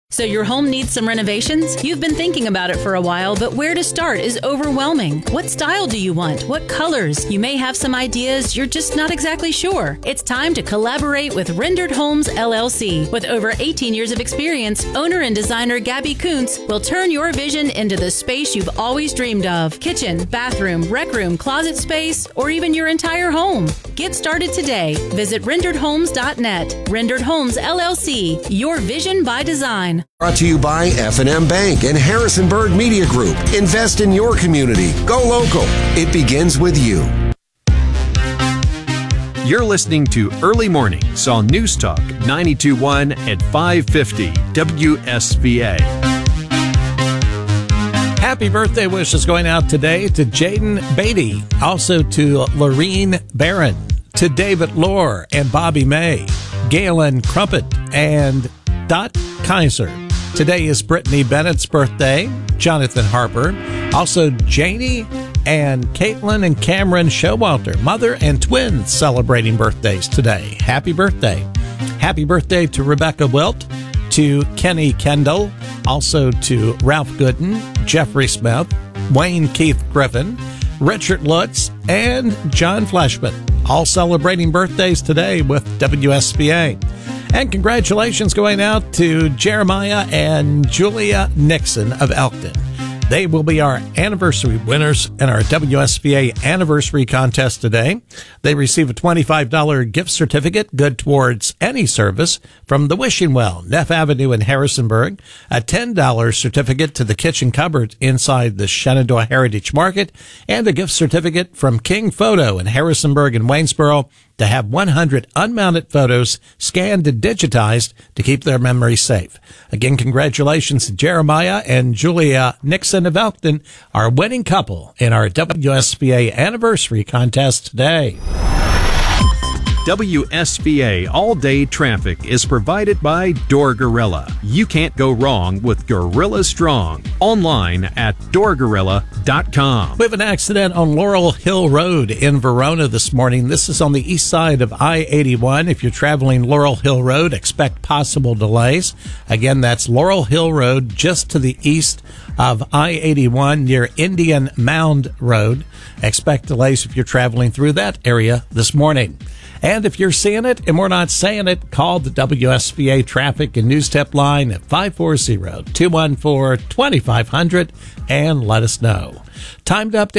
So your home needs some renovations? You've been thinking about it for a while, but where to start is overwhelming. What style do you want? What colors? You may have some ideas, you're just not exactly sure. It's time to collaborate with Rendered Homes, LLC. With over 18 years of experience, owner and designer Gabby Kuntz will turn your vision into the space you've always dreamed of. Kitchen, bathroom, rec room, closet space, or even your entire home. Get started today. Visit renderedhomes.net. Rendered Homes, LLC. Your vision by design. Brought to you by F&M Bank and Harrisonburg Media Group. Invest in your community. Go local. It begins with you. You're listening to Early Mornings on News Talk 92.1 at 550 WSVA. Happy birthday wishes going out today to Jaden Beatty, also to Lorene Barron, to David Lohr and Bobby May, Galen Crumpet, and Dot Kaiser. Today is Brittany Bennett's birthday, Jonathan Harper, also Janie and Caitlin and Cameron Showalter, mother and twins celebrating birthdays today. Happy birthday. Happy birthday to Rebecca Wilt, to Kenny Kendall, also to Ralph Gooden, Jeffrey Smith, Wayne Keith Griffin, Richard Lutz, and John Fleshman, all celebrating birthdays today with WSBA. And congratulations going out to Jeremiah and Julia Nixon of Elkton. They will be our anniversary winners in our WSBA anniversary contest today. They receive a $25 gift certificate good towards any service from the Wishing Well, Neff Avenue in Harrisonburg, a $10 certificate to the kitchen cupboard inside the Shenandoah Heritage Market, and a gift certificate from King Photo in Harrisonburg and Waynesboro to have 100 unmounted photos scanned and digitized to keep their memories safe. Again, congratulations to Jeremiah and Julia Nixon of Elkton, our winning couple in our WSBA anniversary contest today. WSVA all-day traffic is provided by Door Gorilla. You can't go wrong with Gorilla Strong. Online at doorgorilla.com. We have an accident on Laurel Hill Road in Verona this morning. This is on the east side of I-81. If you're traveling Laurel Hill Road, expect possible delays. Again, that's Laurel Hill Road just to the east of I-81 near Indian Mound Road. Expect delays if you're traveling through that area this morning. And if you're seeing it and we're not saying it, call the WSBA Traffic and News Tip line at 540-214-2500 and let us know. Time to update